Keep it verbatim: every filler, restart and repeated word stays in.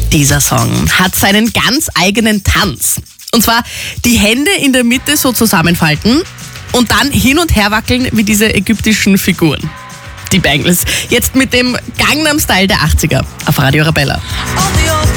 Dieser Song hat seinen ganz eigenen Tanz. Und zwar die Hände in der Mitte so zusammenfalten und dann hin und her wackeln wie diese ägyptischen Figuren. Die Bangles. Jetzt mit dem Gangnam Style der achtziger auf Radio Arabella.